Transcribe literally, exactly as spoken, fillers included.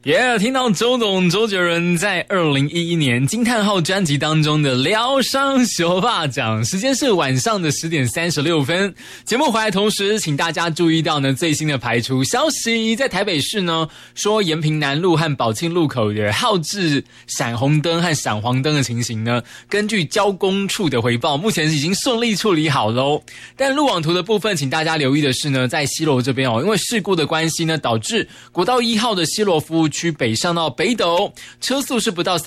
耶、yeah, 听到周董周杰伦在二零一一年惊叹号专辑当中的疗伤小霸奖，时间是晚上的十点三十六分。节目回来同时，请大家注意到呢最新的排除消息，在台北市呢说延平南路和宝庆路口的号志闪红灯和闪黄灯的情形呢，根据交工处的回报，目前已经顺利处理好喽。但路网图的部分，请大家留意的是呢，在西螺这边哦，因为事故的关系呢，导致国道一号的西螺服务区北上到北斗，车速是不到三